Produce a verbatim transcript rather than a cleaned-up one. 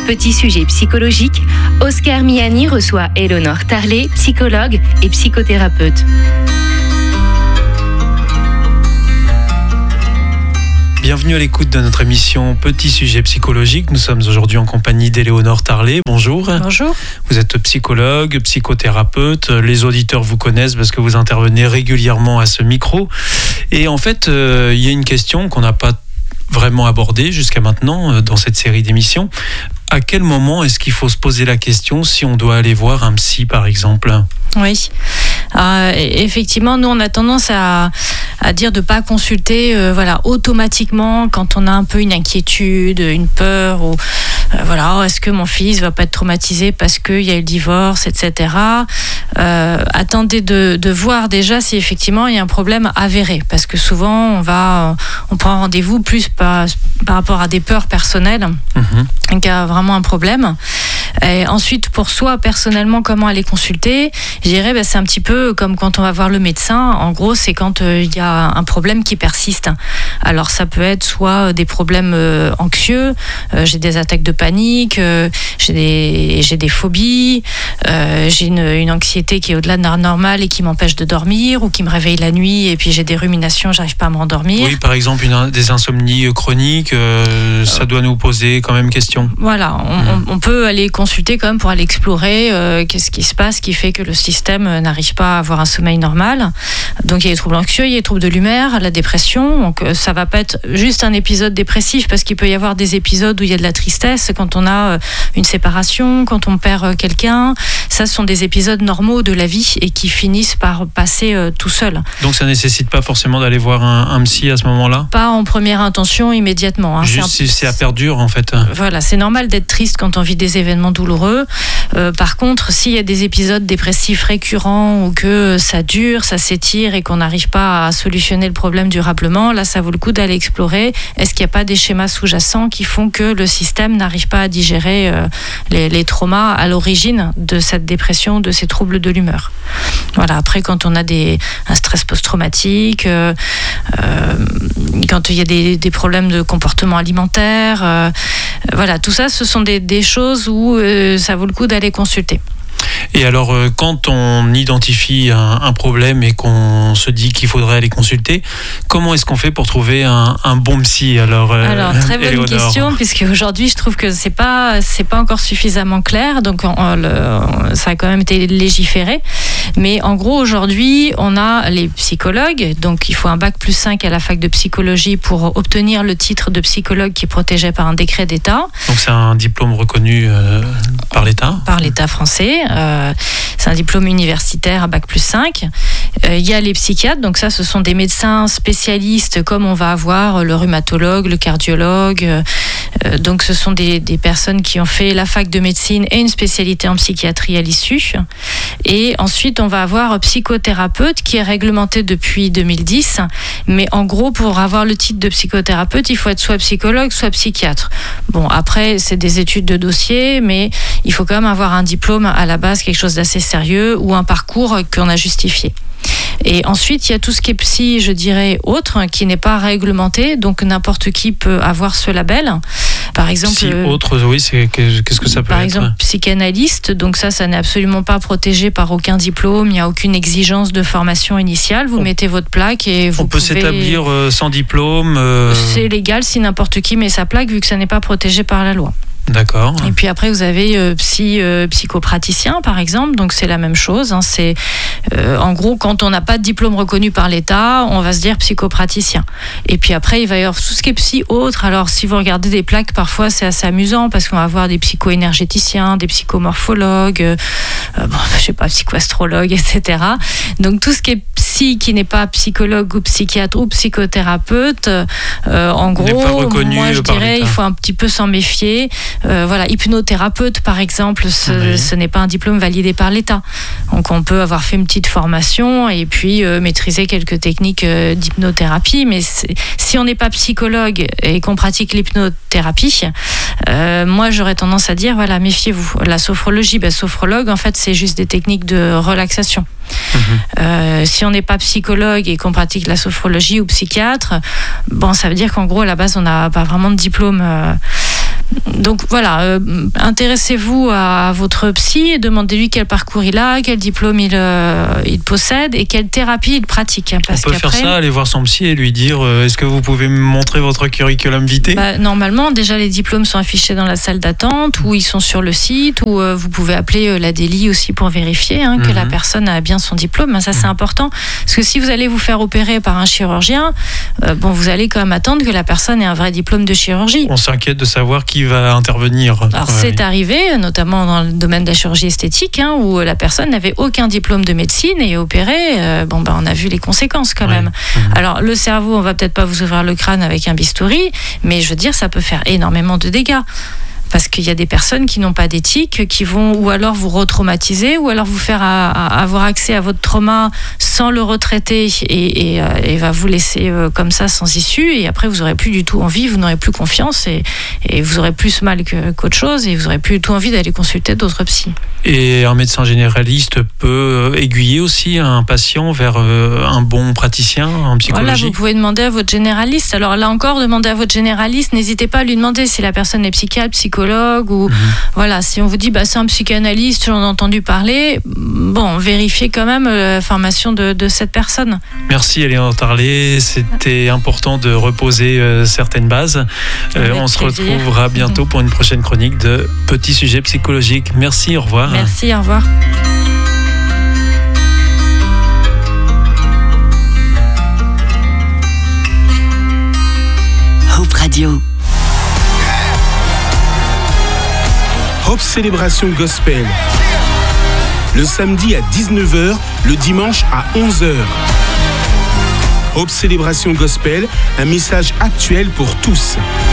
Petit sujet psychologique, Oscar Miani reçoit Éléonore Tarlet, psychologue et psychothérapeute. Bienvenue à l'écoute de notre émission Petit sujet psychologique. Nous sommes aujourd'hui en compagnie d'Éléonore Tarlet. Bonjour. Bonjour. Vous êtes psychologue, psychothérapeute. Les auditeurs vous connaissent parce que vous intervenez régulièrement à ce micro. Et en fait, euh, il y a une question qu'on n'a pas vraiment abordée jusqu'à maintenant euh, dans cette série d'émissions. À quel moment est-ce qu'il faut se poser la question si on doit aller voir un psy, par exemple ? Oui, euh, effectivement, nous on a tendance à, à dire de ne pas consulter euh, voilà, automatiquement quand on a un peu une inquiétude, une peur, ou euh, voilà, est-ce que mon fils ne va pas être traumatisé parce qu'il y a eu le divorce, et cetera. Euh, attendez de, de voir déjà si effectivement il y a un problème avéré, parce que souvent on, va, on prend rendez-vous plus par, par rapport à des peurs personnelles, mmh. qu'à vraiment un problème. Et ensuite, pour soi, personnellement, comment aller consulter ? Je dirais, bah, c'est un petit peu comme quand on va voir le médecin. En gros, c'est quand il euh, y a un problème qui persiste. Alors, ça peut être soit des problèmes euh, anxieux, euh, j'ai des attaques de panique, euh, j'ai, des, j'ai des phobies, euh, j'ai une, une anxiété qui est au-delà de la normale et qui m'empêche de dormir, ou qui me réveille la nuit et puis j'ai des ruminations, j'arrive pas à me rendormir. Oui, par exemple, une, des insomnies chroniques, euh, ça doit nous poser quand même question. Voilà, on, mmh. on, on peut aller consulter quand même pour aller explorer euh, qu'est-ce qui se passe qui fait que le système n'arrive pas à avoir un sommeil normal. Donc il y a les troubles anxieux, il y a les troubles de l'humeur, la dépression. Donc euh, ça va pas être juste un épisode dépressif, parce qu'il peut y avoir des épisodes où il y a de la tristesse quand on a euh, une séparation, quand on perd euh, quelqu'un. Ça, ce sont des épisodes normaux de la vie et qui finissent par passer euh, tout seul. Donc ça nécessite pas forcément d'aller voir un, un psy à ce moment-là ? Pas en première intention immédiatement. Hein. Juste c'est, un... si c'est à perdure en fait. Voilà, c'est normal d'être triste quand on vit des événements douloureux. Euh, par contre, s'il y a des épisodes dépressifs récurrents ou que ça dure, ça s'étire et qu'on n'arrive pas à solutionner le problème durablement, là, ça vaut le coup d'aller explorer. Est-ce qu'il n'y a pas des schémas sous-jacents qui font que le système n'arrive pas à digérer euh, les, les traumas à l'origine de cette dépression, de ces troubles de l'humeur. Voilà. Après, quand on a des, un stress post-traumatique, euh, euh, quand il y a des, des problèmes de comportement alimentaire, euh, voilà, tout ça, ce sont des, des choses où euh, ça vaut le coup d'aller consulter. Et alors, euh, quand on identifie un, un problème et qu'on se dit qu'il faudrait aller consulter, comment est-ce qu'on fait pour trouver un, un bon psy ? Alors, euh, alors très bonne Éléonore. question, puisque aujourd'hui, je trouve que c'est pas c'est pas encore suffisamment clair. Donc, on, on, le, ça a quand même été légiféré. Mais en gros, aujourd'hui, on a les psychologues. Donc, il faut un bac plus cinq à la fac de psychologie pour obtenir le titre de psychologue qui est protégé par un décret d'État. Donc, c'est un diplôme reconnu euh, par l'État ? Par l'État français. Euh, c'est un diplôme universitaire à bac plus cinq. Euh, il y a les psychiatres, donc ça, ce sont des médecins spécialistes, comme on va avoir le rhumatologue, le cardiologue. Euh, donc, ce sont des, des personnes qui ont fait la fac de médecine et une spécialité en psychiatrie à l'issue. Et ensuite, on va avoir psychothérapeute qui est réglementé depuis deux mille dix. Mais en gros, pour avoir le titre de psychothérapeute, il faut être soit psychologue, soit psychiatre. Bon, après, c'est des études de dossier, mais il faut quand même avoir un diplôme à la base, quelque chose d'assez sérieux, ou un parcours qu'on a justifié. Et ensuite, il y a tout ce qui est psy, je dirais, autre, qui n'est pas réglementé, donc n'importe qui peut avoir ce label. Par exemple, psy autre, oui, c'est, qu'est-ce que ça peut par être ? Par exemple, psychanalyste, donc ça, ça n'est absolument pas protégé par aucun diplôme, il n'y a aucune exigence de formation initiale, vous on, mettez votre plaque et vous on peut pouvez... s'établir euh, sans diplôme euh... C'est légal si n'importe qui met sa plaque, vu que ça n'est pas protégé par la loi. D'accord. Et puis après, vous avez euh, psy, euh, psychopraticien, par exemple. Donc, c'est la même chose. Hein. C'est, euh, en gros, quand on n'a pas de diplôme reconnu par l'État, on va se dire psychopraticien. Et puis après, il va y avoir tout ce qui est psy autre. Alors, si vous regardez des plaques, parfois, c'est assez amusant parce qu'on va avoir des psycho-énergéticiens, des psychomorphologues, euh, bon, je sais pas, psychoastrologues, et cetera. Donc, tout ce qui est psy qui n'est pas psychologue ou psychiatre ou psychothérapeute, euh, en gros, moi, je dirais, il faut un petit peu s'en méfier. Euh, voilà, hypnothérapeute par exemple, ce, oui. ce n'est pas un diplôme validé par l'État. Donc on peut avoir fait une petite formation et puis euh, maîtriser quelques techniques euh, d'hypnothérapie, mais si on n'est pas psychologue et qu'on pratique l'hypnothérapie, euh, moi j'aurais tendance à dire voilà, méfiez-vous. La sophrologie, ben, sophrologue en fait c'est juste des techniques de relaxation. Mmh. Euh, si on n'est pas psychologue et qu'on pratique la sophrologie ou psychiatre, bon, ça veut dire qu'en gros à la base on n'a pas vraiment de diplôme. Euh, Donc voilà, euh, intéressez-vous à, à votre psy et demandez-lui quel parcours il a, quel diplôme il, euh, il possède et quelle thérapie il pratique. Parce On peut faire ça, aller voir son psy et lui dire euh, est-ce que vous pouvez me montrer votre curriculum vitae ? Bah, normalement, déjà les diplômes sont affichés dans la salle d'attente ou ils sont sur le site ou euh, vous pouvez appeler euh, la D L I aussi pour vérifier hein, que mm-hmm. la personne a bien son diplôme. Ça, c'est mm-hmm. important. Parce que si vous allez vous faire opérer par un chirurgien, euh, bon, vous allez quand même attendre que la personne ait un vrai diplôme de chirurgie. On s'inquiète de savoir qui va intervenir. Alors, ouais. c'est arrivé, notamment dans le domaine de la chirurgie esthétique, hein, où la personne n'avait aucun diplôme de médecine et opéré. Euh, bon, ben, on a vu les conséquences quand ouais. même. Mmh. Alors, le cerveau, on va peut-être pas vous ouvrir le crâne avec un bistouri, mais je veux dire, ça peut faire énormément de dégâts. Parce qu'il y a des personnes qui n'ont pas d'éthique, qui vont ou alors vous retraumatiser, ou alors vous faire à, à avoir accès à votre trauma sans le retraiter et, et, et va vous laisser comme ça sans issue. Et après, vous n'aurez plus du tout envie, vous n'aurez plus confiance et, et vous aurez plus mal que, qu'autre chose et vous n'aurez plus du tout envie d'aller consulter d'autres psys. Et un médecin généraliste peut aiguiller aussi un patient vers un bon praticien en psychologie. Voilà, vous pouvez demander à votre généraliste. Alors là encore, demandez à votre généraliste. N'hésitez pas à lui demander si la personne est psychiatre, psychologue ou mmh. voilà, si on vous dit bah, c'est un psychanalyste, j'en ai entendu parler, bon, vérifiez quand même la formation de, de cette personne. Merci Éléonore Tarlet, c'était important de reposer euh, certaines bases. Euh, on plaisir. se retrouvera bientôt mmh. pour une prochaine chronique de Petits sujets psychologiques. Merci, au revoir. Merci, au revoir. Hope Radio. Hope Célébration Gospel. Le samedi à dix-neuf heures, le dimanche à onze heures. Hope Célébration Gospel, un message actuel pour tous.